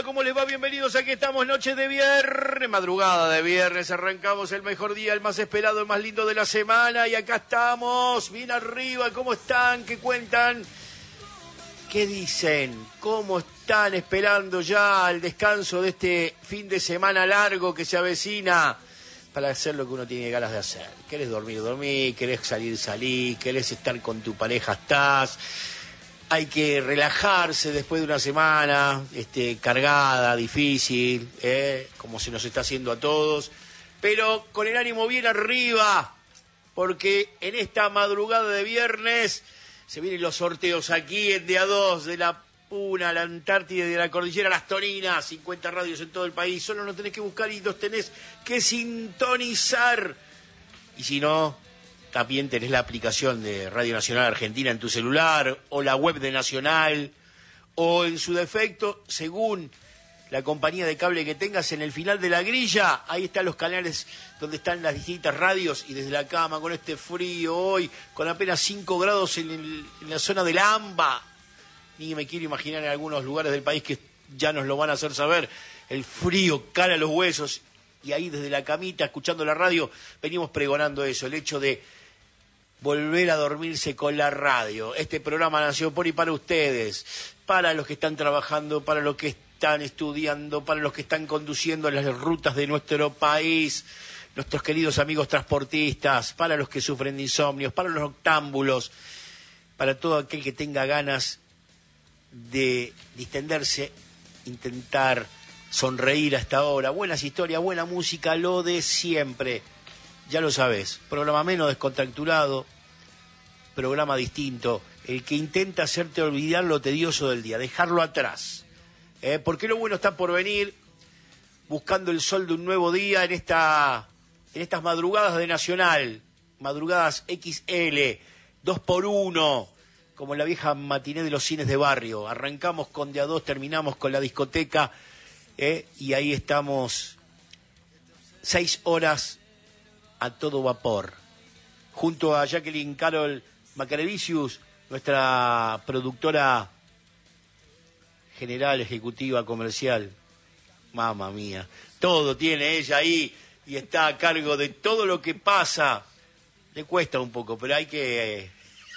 ¿cómo les va? Bienvenidos, aquí estamos, noche de viernes, madrugada de viernes, arrancamos el mejor día, el más esperado, el más lindo de la semana, y acá estamos, bien arriba, ¿cómo están? ¿Qué cuentan? ¿Qué dicen? ¿Cómo están esperando ya el descanso de este fin de semana largo que se avecina para hacer lo que uno tiene ganas de hacer? ¿Querés dormir? Dormir, ¿querés salir? Salí, ¿querés estar con tu pareja? Estás. Hay que relajarse después de una semana cargada, difícil, como se nos está haciendo a todos, pero con el ánimo bien arriba, porque en esta madrugada de viernes se vienen los sorteos aquí en Día 2 de la Puna, la Antártida y de la Cordillera Las Toninas, 50 radios en todo el país, solo nos tenés que buscar y los tenés que sintonizar, y si no, también tenés la aplicación de Radio Nacional Argentina en tu celular, o la web de Nacional, o en su defecto, según la compañía de cable que tengas, en el final de la grilla, ahí están los canales donde están las distintas radios, y desde la cama, con este frío hoy, con apenas 5 grados en la zona del AMBA, ni me quiero imaginar en algunos lugares del país que ya nos lo van a hacer saber, el frío cala los huesos, y ahí desde la camita, escuchando la radio, venimos pregonando eso, el hecho de volver a dormirse con la radio. Este programa nació por y para ustedes, para los que están trabajando, para los que están estudiando, para los que están conduciendo las rutas de nuestro país, nuestros queridos amigos transportistas, para los que sufren de insomnios, para los noctámbulos, para todo aquel que tenga ganas de distenderse, intentar sonreír hasta ahora. Buenas historias, buena música, lo de siempre. Ya lo sabes, programa menos descontracturado, programa distinto, el que intenta hacerte olvidar lo tedioso del día, dejarlo atrás. Porque lo bueno está por venir, buscando el sol de un nuevo día en estas madrugadas de Nacional, madrugadas XL, 2x1, como la vieja matiné de los cines de barrio. Arrancamos con Día 2, terminamos con la discoteca, y ahí estamos 6 horas a todo vapor, junto a Jacqueline Carol Macarevicius, nuestra productora general, ejecutiva, comercial. Mamma mía, todo tiene ella ahí y está a cargo de todo lo que pasa. Le cuesta un poco, pero hay que...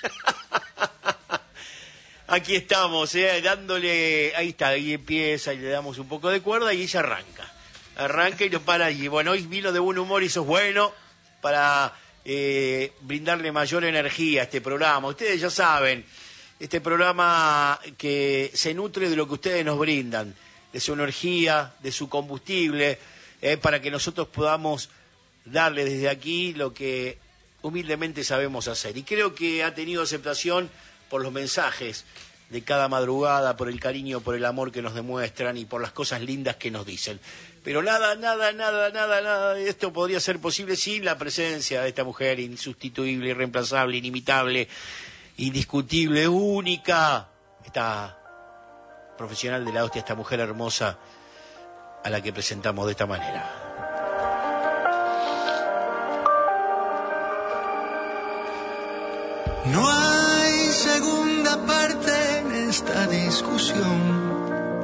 Aquí estamos, dándole... Ahí está, ahí empieza y le damos un poco de cuerda y ella arranca y no para allí. Bueno, hoy vino de buen humor y eso es bueno, para brindarle mayor energía a este programa. Ustedes ya saben, este programa que se nutre de lo que ustedes nos brindan, de su energía, de su combustible, para que nosotros podamos darle desde aquí lo que humildemente sabemos hacer. Y creo que ha tenido aceptación por los mensajes de cada madrugada, por el cariño, por el amor que nos demuestran y por las cosas lindas que nos dicen. Pero nada de esto podría ser posible sin la presencia de esta mujer insustituible, irreemplazable, inimitable, indiscutible, única. Esta profesional de la hostia, esta mujer hermosa a la que presentamos de esta manera. No hay segunda parte en esta discusión.